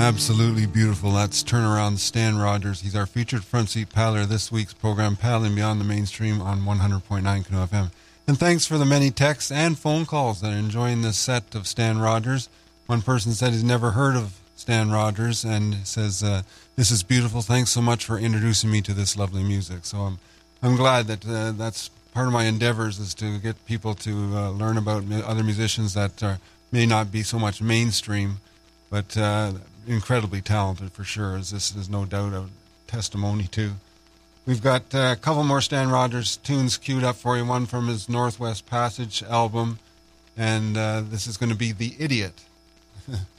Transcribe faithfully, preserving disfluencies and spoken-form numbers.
Absolutely beautiful. That's Turnaround Stan Rogers. He's our featured front seat paddler this week's program, Paddling Beyond the Mainstream on one hundred point nine Canoe F M. And thanks for the many texts and phone calls that are enjoying this set of Stan Rogers. One person said he's never heard of Stan Rogers and says, uh, this is beautiful. Thanks so much for introducing me to this lovely music. So I'm, I'm glad that uh, that's part of my endeavors, is to get people to uh, learn about other musicians that are, may not be so much mainstream, but uh, incredibly talented for sure, as this is no doubt a testimony to. We've got uh, a couple more Stan Rogers tunes queued up for you, one from his Northwest Passage album, and uh, this is going to be The Idiot.